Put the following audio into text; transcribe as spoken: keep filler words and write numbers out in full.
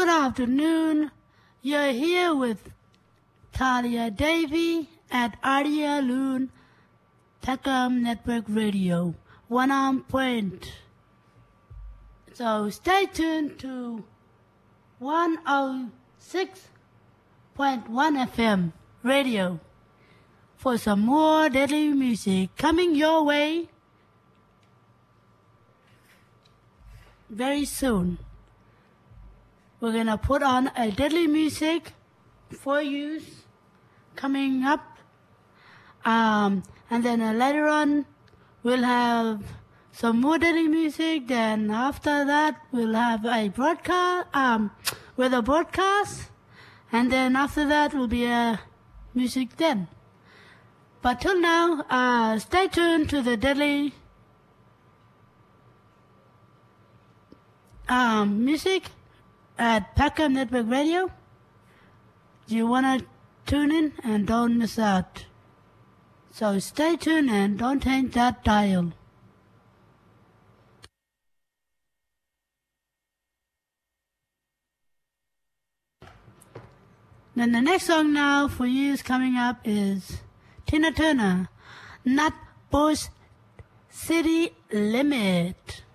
good afternoon. You're here with Talia Davy at Aria Loon Peckham Network Radio, One Arm Point. So stay tuned to one oh six point one F M radio for some more deadly music coming your way very soon. We're gonna put on a deadly music for you coming up, um, and then uh, later on we'll have some more deadly music. Then after that we'll have a broadcast, um, with a broadcast, and then after that will be a music then. But till now, uh, stay tuned to the deadly um, music at Peckham Network Radio. You want to tune in and don't miss out. So stay tuned and don't change that dial. Then the next song now for you is coming up is Tina Turner, Nutbush City Limit.